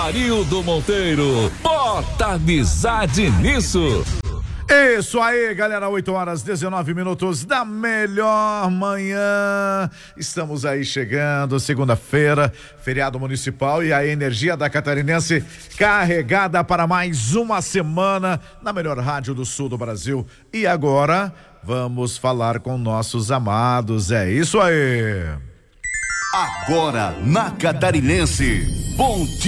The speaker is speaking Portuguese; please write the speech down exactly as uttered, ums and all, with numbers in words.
Arildo Monteiro. Bota amizade nisso. Isso aí, galera, oito horas, dezenove minutos da melhor manhã. Estamos aí chegando, segunda-feira, feriado municipal, e a energia da Catarinense carregada para mais uma semana na melhor rádio do sul do Brasil. E agora, vamos falar com nossos amados, é isso aí. Agora, na Catarinense, bom dia.